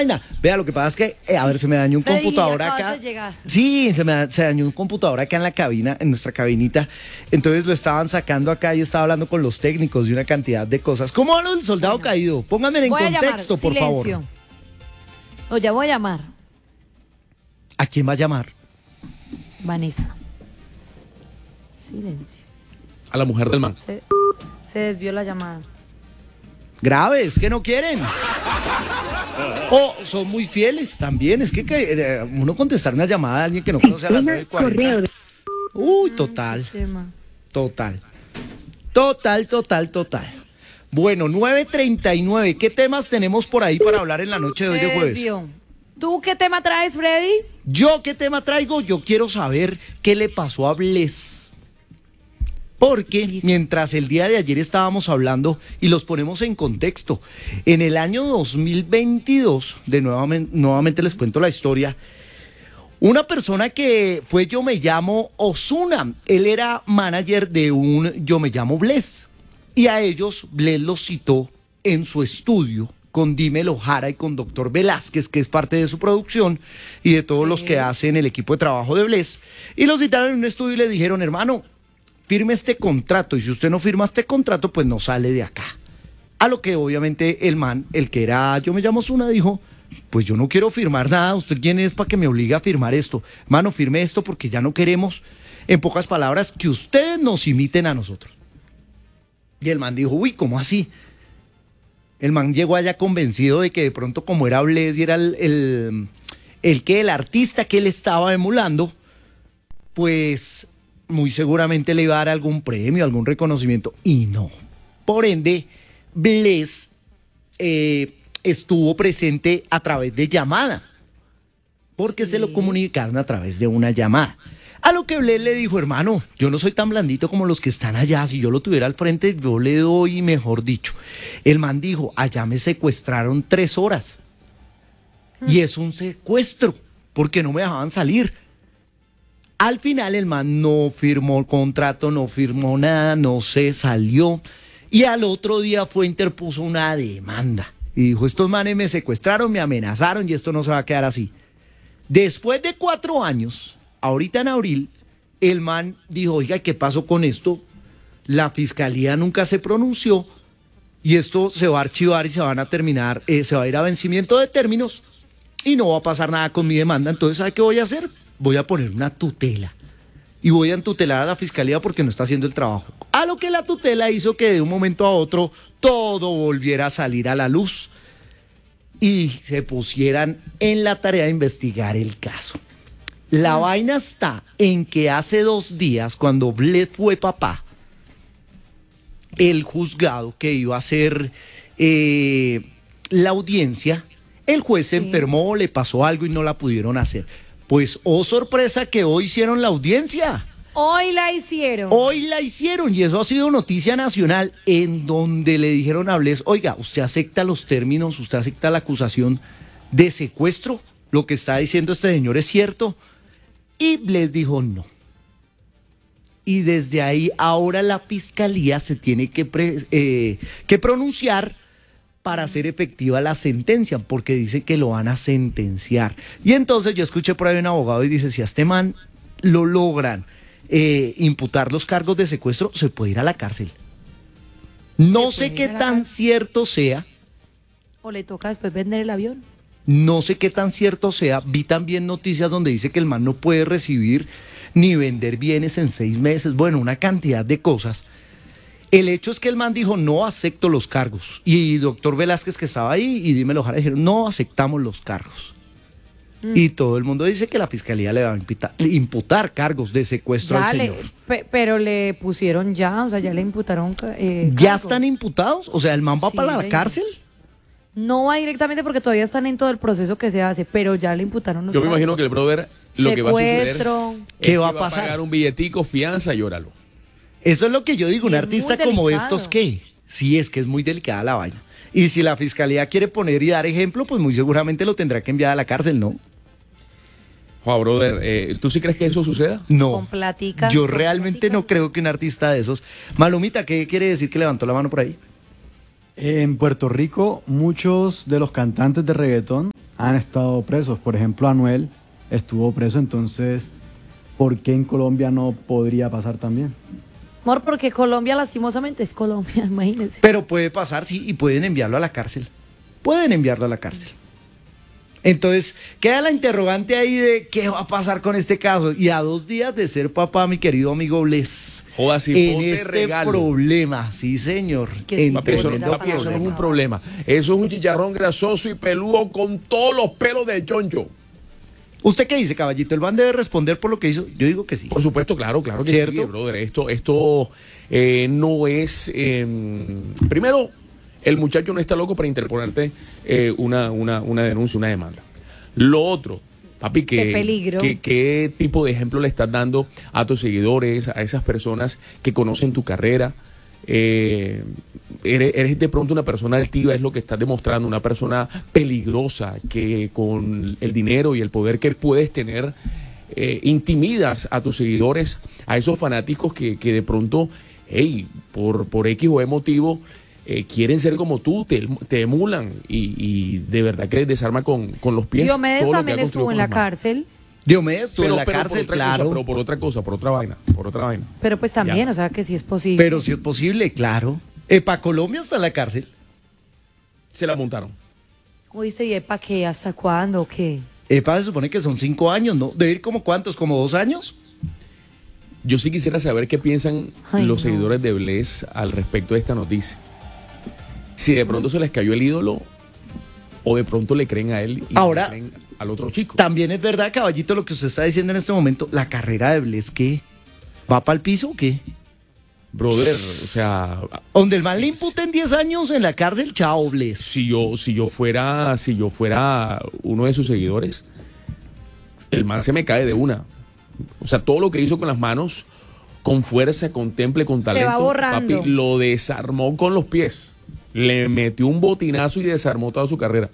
vaina. Vea, lo que pasa es que, a ver, se me dañó un Freddy, computador acabas acá. de llegar. Sí, se dañó un computador acá en la cabina, en nuestra cabinita. Entonces lo estaban sacando acá y estaba hablando con los técnicos de una cantidad de cosas. ¿Cómo va lo del soldado caído? Pónganme en Voy a contexto, llamar, por favor. silencio. No, ya voy a llamar. ¿A quién va a llamar? Vanessa. Silencio. A la mujer del man. Se desvió la llamada. Graves, que no quieren. O son muy fieles también. Es que uno contestar una llamada de alguien que no conoce a las 9:40. Uy, total. Total. Bueno, 9:39. ¿Qué temas tenemos por ahí para hablar en la noche de hoy de jueves? ¿Tú qué tema traes, Freddy? ¿Yo qué tema traigo? Yo quiero saber qué le pasó a Bless. Porque mientras el día de ayer estábamos hablando, y los ponemos en contexto, en el año 2022, nuevamente les cuento la historia, una persona que fue Yo Me Llamo Ozuna, él era manager de un Yo Me Llamo Bless, y a ellos Bless los citó en su estudio con Dímelo Jara y con Dr. Velázquez, que es parte de su producción y de todos los que hacen el equipo de trabajo de Bless, y los citaron en un estudio y le dijeron, hermano, firme este contrato, y si usted no firma este contrato, pues no sale de acá. A lo que obviamente el man, el que era Yo Me Llamo Ozuna, dijo, pues yo no quiero firmar nada, ¿usted quién es para que me obligue a firmar esto? Mano, firme esto porque ya no queremos, en pocas palabras, que ustedes nos imiten a nosotros. Y el man dijo, uy, ¿cómo así? El man llegó allá convencido de que de pronto, como era Bless y era el artista que él estaba emulando, pues muy seguramente le iba a dar algún premio, algún reconocimiento, y no. Por ende, Bless estuvo presente a través de llamada, porque se lo comunicaron a través de una llamada. A lo que Bless le dijo, hermano, yo no soy tan blandito como los que están allá, si yo lo tuviera al frente, yo le doy, mejor dicho. El man dijo, allá me secuestraron 3 horas, y es un secuestro, porque no me dejaban salir. Al final el man no firmó el contrato, no firmó nada, no se salió. Y al otro día interpuso una demanda. Y dijo, estos manes me secuestraron, me amenazaron y esto no se va a quedar así. Después de 4 años, ahorita en abril, el man dijo, oiga, ¿qué pasó con esto? La fiscalía nunca se pronunció y esto se va a archivar y se van a terminar, se va a ir a vencimiento de términos y no va a pasar nada con mi demanda. Entonces, ¿sabe qué voy a hacer? Voy a poner una tutela y voy a tutelar a la fiscalía porque no está haciendo el trabajo. A lo que la tutela hizo que de un momento a otro todo volviera a salir a la luz y se pusieran en la tarea de investigar el caso. La vaina está en que hace 2 días, cuando Bless fue papá, el juzgado que iba a hacer la audiencia, el juez se enfermó, le pasó algo y no la pudieron hacer. Pues, oh sorpresa, que hoy hicieron la audiencia. Hoy la hicieron. Hoy la hicieron y eso ha sido noticia nacional, en donde le dijeron a Bless, oiga, ¿usted acepta los términos, usted acepta la acusación de secuestro? ¿Lo que está diciendo este señor es cierto? Y Bless dijo no. Y desde ahí ahora la fiscalía se tiene que pronunciar para hacer efectiva la sentencia, porque dice que lo van a sentenciar. Y entonces yo escuché por ahí un abogado y dice, si a este man lo logran imputar los cargos de secuestro, se puede ir a la cárcel. No sé qué tan cierto sea. O le toca después vender el avión. No sé qué tan cierto sea. Vi también noticias donde dice que el man no puede recibir ni vender bienes en 6 meses. Bueno, una cantidad de cosas. El hecho es que el man dijo, no acepto los cargos. Y doctor Velázquez, que estaba ahí, y Dímelo Jara, dijeron, no aceptamos los cargos. Y todo el mundo dice que la fiscalía le va a imputar cargos de secuestro al señor. Pero le pusieron ya, o sea, ya le imputaron ¿Ya están imputados? O sea, ¿el man va para la cárcel? No va directamente porque todavía están en todo el proceso que se hace, pero ya le imputaron los Yo me imagino que el brother, lo que va a suceder, ¿qué va a pasar? Pagar un billetico, fianza y óralo. Eso es lo que yo digo, un artista como estos, ¿qué? Sí, es que es muy delicada la vaina. Y si la fiscalía quiere poner y dar ejemplo, pues muy seguramente lo tendrá que enviar a la cárcel, ¿no? Joder, brother, ¿tú sí crees que eso suceda? No. Con platica. Yo realmente no creo que un artista de esos. Malumita, ¿qué quiere decir que levantó la mano por ahí? En Puerto Rico, muchos de los cantantes de reggaetón han estado presos. Por ejemplo, Anuel estuvo preso, entonces, ¿por qué en Colombia no podría pasar también? Amor, porque Colombia lastimosamente es Colombia, imagínense. Pero puede pasar, sí, y pueden enviarlo a la cárcel. Pueden enviarlo a la cárcel. Entonces, queda la interrogante ahí de qué va a pasar con este caso. Y a 2 días de ser papá, mi querido amigo Bles, Joda, si en vos te este regalo. problema, sí señor. Que sí, en Papi, eso, tremendo papi, eso no es problema. un problema. Eso es un chicharrón grasoso y peludo con todos los pelos de choncho. ¿Usted qué dice, caballito? ¿El man debe responder por lo que hizo? Yo digo que sí. Por supuesto, claro que ¿Cierto? sí, brother. Esto no es... primero, el muchacho no está loco para interponerte una denuncia, una demanda. Lo otro, papi, Qué peligro. ¿qué tipo de ejemplo le estás dando a tus seguidores, a esas personas que conocen tu carrera? Eres de pronto una persona altiva, es lo que estás demostrando, una persona peligrosa que con el dinero y el poder que puedes tener intimidas a tus seguidores, a esos fanáticos que de pronto, hey, por X o Y motivo quieren ser como tú, te emulan y de verdad que desarma con los pies. Diomedes todo lo que también ha construido estuvo en con la las manos. cárcel, Diomedes estuvo en la Pero cárcel, por otra claro. cosa, pero por otra cosa, por otra vaina, por otra vaina. pero pues también, Ya. o sea que sí es posible. Pero si es posible, claro. ¿Para Colombia está en la cárcel? Se la montaron. Uy, ¿y para qué? ¿Hasta cuándo? ¿O qué? EPA se supone que son 5 años, ¿no? ¿Debe ir como cuántos? ¿Como 2 años? Yo sí quisiera saber qué piensan Ay, los no. seguidores de Bless al respecto de esta noticia. Si de pronto se les cayó el ídolo o de pronto le creen a él y Ahora, le creen al otro chico. También es verdad, caballito, lo que usted está diciendo en este momento. La carrera de Bless, ¿qué? ¿Va para el piso o qué? Brother, o sea, Donde el man le imputen 10 años en la cárcel, chao, Bless. si yo fuera uno de sus seguidores, el man se me cae de una. O sea, todo lo que hizo con las manos, con fuerza, con temple, con talento, va borrando. papi, lo desarmó con los pies. Le metió un botinazo y desarmó toda su carrera.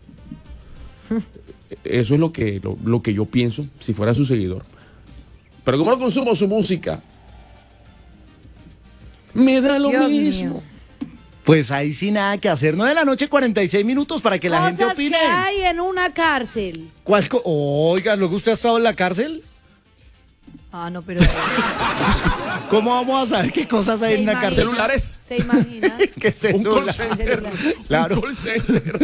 Eso es lo que yo pienso si fuera su seguidor. Pero como no consumo su música, me da lo Dios mismo. mío. Pues ahí sí nada que hacer. 9 de la noche, 46 minutos para que la gente Cosas opine. que hay en una cárcel. Oiga, ¿luego usted ha estado en la cárcel? Ah, no, pero... ¿Cómo vamos a saber qué cosas hay ¿Se en una imagina? cárcel? Celulares. ¿Se imagina? Es que Un call celular. center. Claro. Un call center.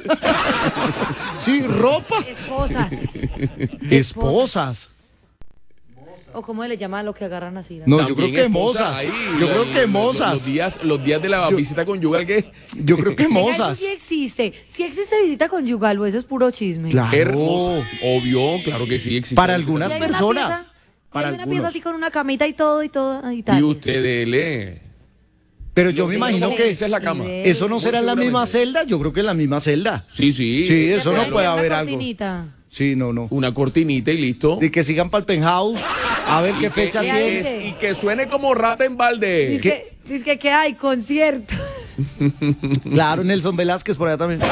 Sí, ropa. Esposas. Esposas. ¿O cómo le llama a lo que agarran así? No, yo También creo que esposa mozas. ahí, Yo creo que los mozas. días de la visita conyugal que Yo creo que Venga, eso mozas. sí existe. Sí existe visita conyugal o eso es puro chisme. Claro. hermosas. Obvio, claro que sí existe. Para algunas Y hay una personas. pieza- Para hay una pieza algunos. así con una camita y todo y tal. Y usted lee. Pero yo me imagino que esa es la cama. eso no será en la misma celda. Yo creo que en la misma celda. Sí, sí. Sí, eso no Claro. puede Una haber algo. cortinita. Sí, no. Una cortinita y listo. De que sigan para el penthouse. A ver qué Y que- fecha y que- tiene. Y que suene como rata en balde. Dice que hay concierto. Claro, Nelson Velázquez por allá también.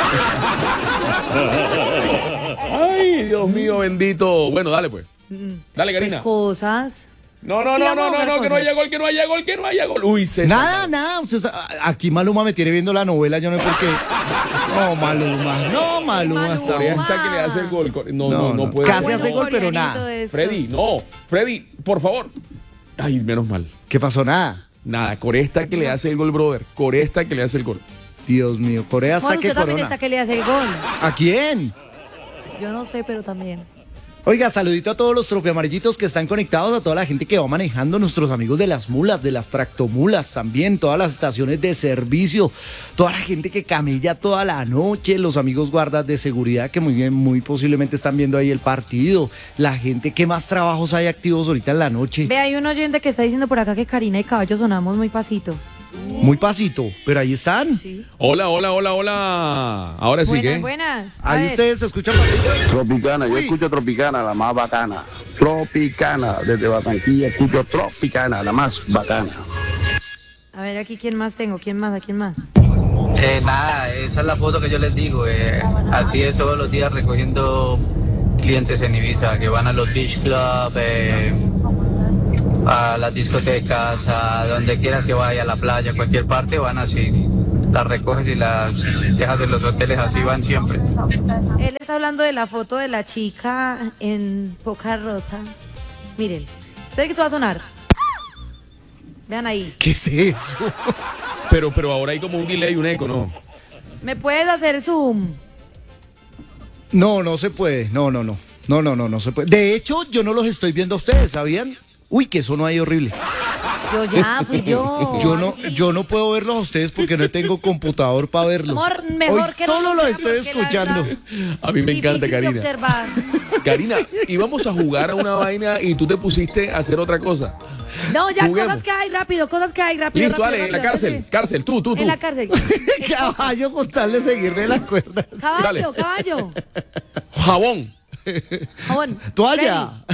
Ay, Dios mío, bendito. Bueno, dale pues. Dale, Pues Karina. cosas. No, no, Sí, no, vamos a no, jugar no, que no cosas. haya gol, que no haya gol, que no haya gol. Uy, César. Nada. Aquí Maluma me tiene viendo la novela, yo no sé por qué. No, Maluma está. Corea está que le hace el gol. No, No no. puede. Casi ser. hace gol, pero coreanito nada. de estos. Freddy, no. Freddy, por favor. Ay, menos mal. ¿Qué pasó? Nada. Nada, Corea está que le hace el gol, brother. Corea está que le hace el gol. Dios mío, Corea hasta Juan, que usted también corona. está que le hace el gol. ¿A quién? Yo no sé, pero también. Oiga, saludito a todos los tropeamarillitos que están conectados, a toda la gente que va manejando, nuestros amigos de las mulas, de las tractomulas también, todas las estaciones de servicio, toda la gente que camella toda la noche, los amigos guardas de seguridad que muy bien, muy posiblemente están viendo ahí el partido, la gente que más trabajos hay activos ahorita en la noche. Ve, hay un oyente que está diciendo por acá que Karina y Caballo sonamos muy pasito. Muy pasito, pero ahí están. Sí. Hola, hola, hola, hola. Ahora sí Buenas, que. buenas. A Ahí ver. ustedes se escuchan pasito. Tropicana, yo Uy. escucho Tropicana, la más bacana. Tropicana, desde Barranquilla escucho Tropicana, la más bacana. A ver, aquí quién más tengo, quién más, a quién más. Nada, esa es la foto que yo les digo. Así es todos los días recogiendo clientes en Ibiza que van a los beach club, a las discotecas, a donde quieras que vaya, a la playa, cualquier parte, van así. las recoges y las dejas en los hoteles, así van siempre. Él está hablando de la foto de la chica en poca ropa. Miren, ¿sabe que eso va a sonar? Vean ahí. ¿Qué es eso? Pero ahora hay como un delay, un eco, ¿no? ¿Me puedes hacer zoom? No, no se puede. No se puede. De hecho, yo no los estoy viendo a ustedes, ¿sabían? Uy, que eso no hay horrible. Fui yo. Yo no puedo verlos a ustedes porque no tengo computador para verlos. Amor, mejor Hoy que solo no los sea, estoy porque la escuchando. verdad, A mí me encanta, difícil de Karina. observar. Karina, íbamos a jugar a una vaina y tú te pusiste a hacer otra cosa. No, ya, Juguemos. cosas que hay rápido. Listo, rápido, Ale, en la rápido. cárcel, tú. En la cárcel. Caballo con tal de seguirme las cuerdas. Caballo. Jabón. Toalla.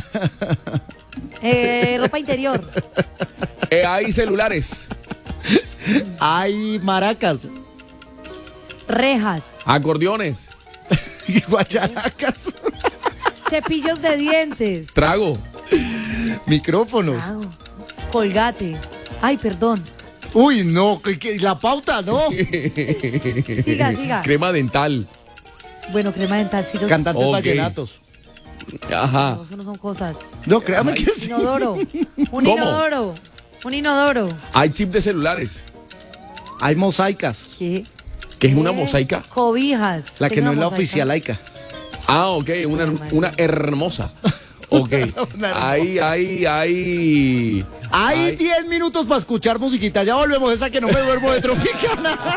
Ropa interior. Hay celulares, Hay maracas. Rejas. acordeones, Guacharacas. Cepillos de dientes. trago. Micrófonos. Colgate. Ay, perdón. Uy, no, la pauta, no. Siga. Crema dental. Bueno, crema dental, sí. Cantantes Ok. vallenatos. Ajá. No, eso no son cosas. No, créame que sí. Inodoro. Un ¿Cómo? inodoro. Hay chip de celulares. Hay mosaicas. ¿Qué? ¿Qué es una mosaica? Cobijas. La ¿Qué que no es la mosaica? oficialaica. Ah, ok, una hermosa. Ok. Hay Hay 10 minutos para escuchar musiquita. Ya volvemos, esa que no me duermo de Tropicana.